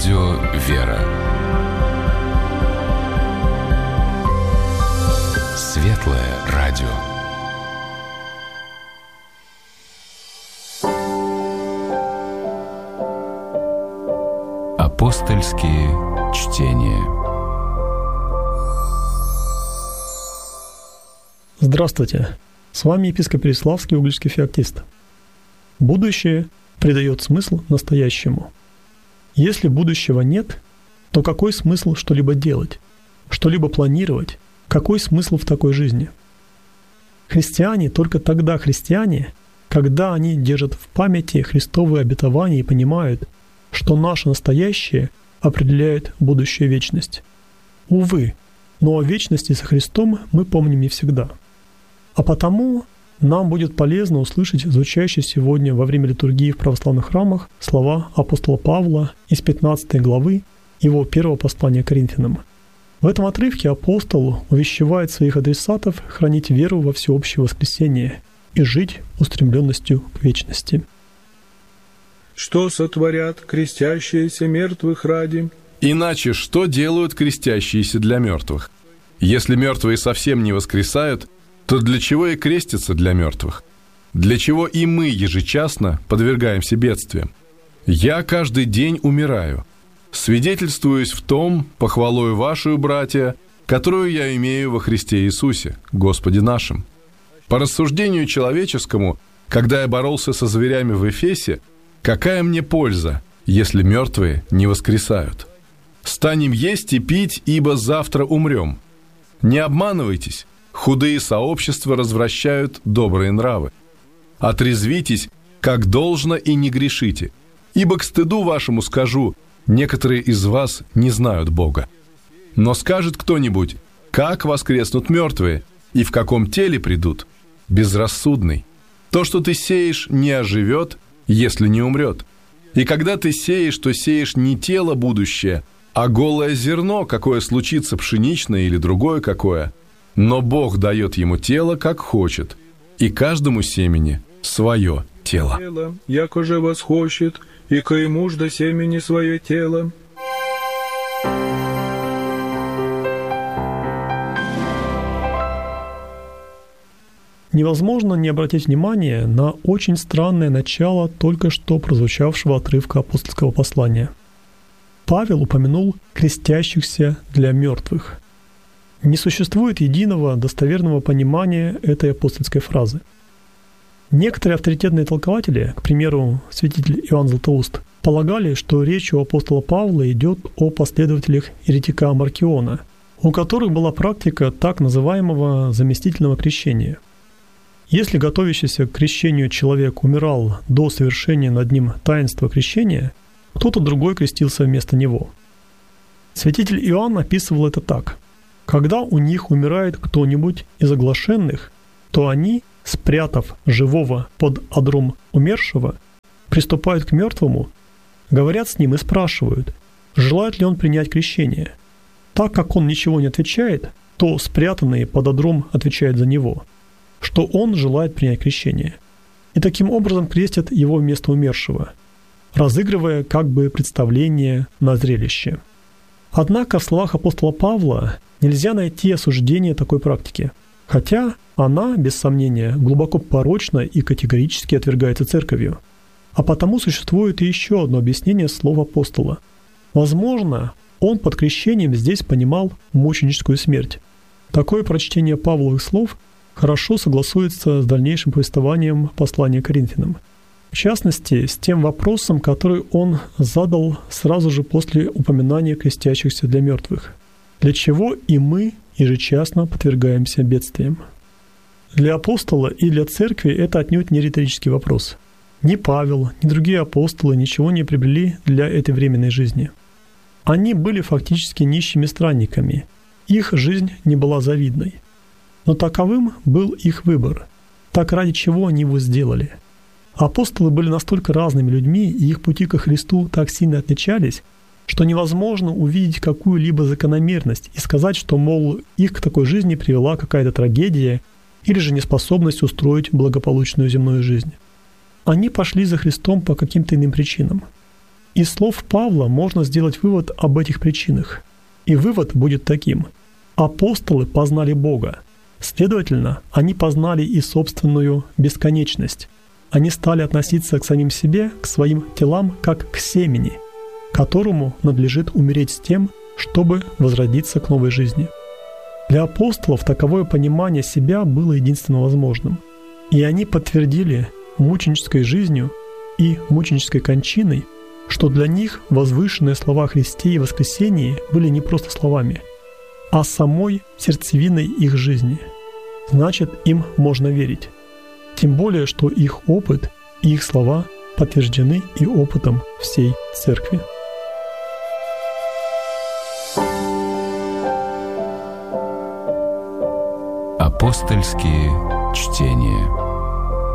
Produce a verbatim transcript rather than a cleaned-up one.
Радио «Вера». Светлое радио. Апостольские чтения. Здравствуйте! С вами епископ Переславский, угличский феоктист. Будущее придает смысл настоящему. Если будущего нет, то какой смысл что-либо делать, что-либо планировать? Какой смысл в такой жизни? Христиане только тогда христиане, когда они держат в памяти Христовые обетования и понимают, что наше настоящее определяет будущую вечность. Увы, но о вечности со Христом мы помним не всегда. А потому нам будет полезно услышать звучащие сегодня во время литургии в православных храмах слова апостола Павла из пятнадцатой главы его первого послания к Коринфянам. В этом отрывке апостол увещевает своих адресатов хранить веру во всеобщее воскресение и жить устремленностью к вечности. Что сотворят крестящиеся мертвых ради? Иначе что делают крестящиеся для мертвых? Если мертвые совсем не воскресают, то для чего и крестятся для мертвых? Для чего и мы ежечасно подвергаемся бедствиям? Я каждый день умираю. Свидетельствуюсь в том, похвалою вашу, братья, которую я имею во Христе Иисусе, Господе нашим. По рассуждению человеческому, когда я боролся со зверями в Эфесе, какая мне польза, если мертвые не воскресают? Станем есть и пить, ибо завтра умрем. Не обманывайтесь, худые сообщества развращают добрые нравы. Отрезвитесь, как должно, и не грешите, ибо к стыду вашему скажу, некоторые из вас не знают Бога. Но скажет кто-нибудь, как воскреснут мертвые, и в каком теле придут? Безрассудный. То, что ты сеешь, не оживет, если не умрет. И когда ты сеешь, то сеешь не тело будущее, а голое зерно, какое случится пшеничное или другое какое. Но Бог дает ему тело, как хочет, и каждому семени свое тело. Тело, яко же восхочет, и кому ж до семени свое тело. Невозможно не обратить внимание на очень странное начало только что прозвучавшего отрывка апостольского послания. Павел упомянул крестящихся для мертвых. Не существует единого достоверного понимания этой апостольской фразы. Некоторые авторитетные толкователи, к примеру, святитель Иоанн Златоуст, полагали, что речь у апостола Павла идет о последователях еретика Маркиона, у которых была практика так называемого заместительного крещения. Если готовящийся к крещению человек умирал до совершения над ним таинства крещения, кто-то другой крестился вместо него. Святитель Иоанн описывал это так. Когда у них умирает кто-нибудь из оглашенных, то они, спрятав живого под одром умершего, приступают к мертвому, говорят с ним и спрашивают, желает ли он принять крещение. Так как он ничего не отвечает, то спрятанные под одром отвечают за него, что он желает принять крещение. И таким образом крестят его вместо умершего, разыгрывая как бы представление на зрелище. Однако в словах апостола Павла нельзя найти осуждение такой практики, хотя она, без сомнения, глубоко порочна и категорически отвергается церковью. А потому существует и еще одно объяснение слов апостола. Возможно, он под крещением здесь понимал мученическую смерть. Такое прочтение Павловых слов хорошо согласуется с дальнейшим повествованием послания к Коринфянам. В частности, с тем вопросом, который он задал сразу же после упоминания крестящихся для мертвых. Для чего и мы ежечасно подвергаемся бедствиям? Для апостола и для церкви это отнюдь не риторический вопрос. Ни Павел, ни другие апостолы ничего не приобрели для этой временной жизни. Они были фактически нищими странниками. Их жизнь не была завидной. Но таковым был их выбор. Так ради чего они его сделали? Апостолы были настолько разными людьми, и их пути ко Христу так сильно отличались, что невозможно увидеть какую-либо закономерность и сказать, что, мол, их к такой жизни привела какая-то трагедия или же неспособность устроить благополучную земную жизнь. Они пошли за Христом по каким-то иным причинам. Из слов Павла можно сделать вывод об этих причинах. И вывод будет таким. Апостолы познали Бога. Следовательно, они познали и собственную бесконечность. Они стали относиться к самим себе, к своим телам, как к семени, которому надлежит умереть с тем, чтобы возродиться к новой жизни. Для апостолов таковое понимание себя было единственно возможным. И они подтвердили мученической жизнью и мученической кончиной, что для них возвышенные слова о Христе и воскресении были не просто словами, а самой сердцевиной их жизни. Значит, им можно верить. Тем более, что их опыт и их слова подтверждены и опытом всей Церкви. Апостольские чтения.